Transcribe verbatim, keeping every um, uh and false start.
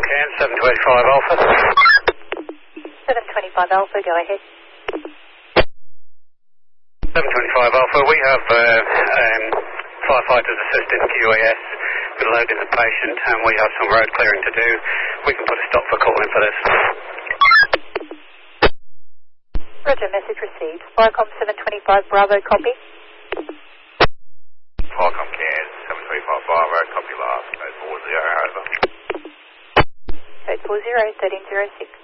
Can, seven twenty-five Alpha. seven twenty-five Alpha, go ahead. seven twenty-five Alpha, we have uh, um, firefighters assisting Q A S with loading the patient, and we have some road clearing to do. We can put a stop for calling for this. Roger, message received. Firecom seven twenty-five Bravo, copy. Firecom Can, seven twenty-five Bravo, copy last. Code four zero, over. Code four zero, thirteen zero six.